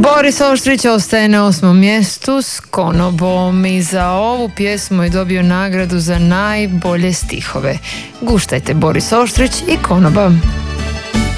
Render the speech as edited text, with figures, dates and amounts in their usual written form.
Boris Oštrić ostaje na 8. mjestu s Konobom i za ovu pjesmu je dobio nagradu za najbolje stihove. Guštajte Boris Oštrić i Konoba.